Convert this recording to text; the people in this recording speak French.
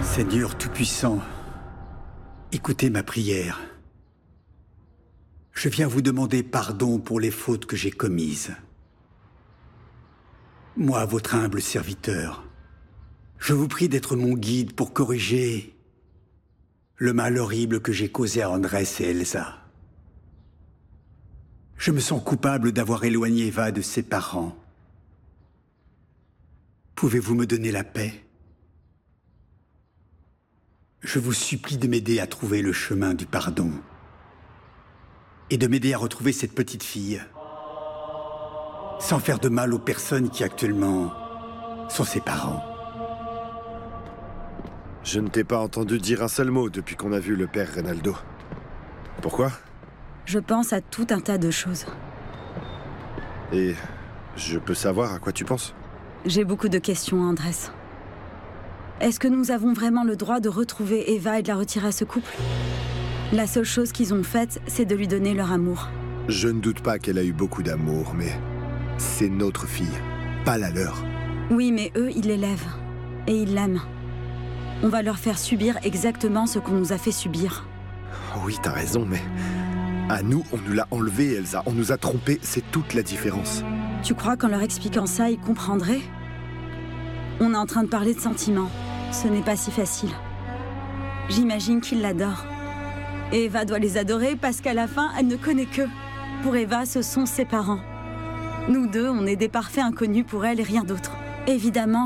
Seigneur Tout-Puissant, écoutez ma prière. Je viens vous demander pardon pour les fautes que j'ai commises. Moi, votre humble serviteur, je vous prie d'être mon guide pour corriger le mal horrible que j'ai causé à Andrés et Elsa. Je me sens coupable d'avoir éloigné Eva de ses parents. Pouvez-vous me donner la paix ? Je vous supplie de m'aider à trouver le chemin du pardon et de m'aider à retrouver cette petite fille, sans faire de mal aux personnes qui actuellement sont ses parents. Je ne t'ai pas entendu dire un seul mot depuis qu'on a vu le père Reynaldo. Pourquoi ? Je pense à tout un tas de choses. Et je peux savoir à quoi tu penses ? J'ai beaucoup de questions, Andrés. Est-ce que nous avons vraiment le droit de retrouver Eva et de la retirer à ce couple ? La seule chose qu'ils ont faite, c'est de lui donner leur amour. Je ne doute pas qu'elle a eu beaucoup d'amour, mais c'est notre fille, pas la leur. Oui, mais eux, ils l'élèvent. Et ils l'aiment. On va leur faire subir exactement ce qu'on nous a fait subir. Oui, t'as raison, mais... À nous, on nous l'a enlevé, Elsa. On nous a trompés, c'est toute la différence. Tu crois qu'en leur expliquant ça, ils comprendraient ? On est en train de parler de sentiments. Ce n'est pas si facile. J'imagine qu'ils l'adorent. Et Eva doit les adorer parce qu'à la fin, elle ne connaît qu'eux. Pour Eva, ce sont ses parents. Nous deux, on est des parfaits inconnus pour elle et rien d'autre. Évidemment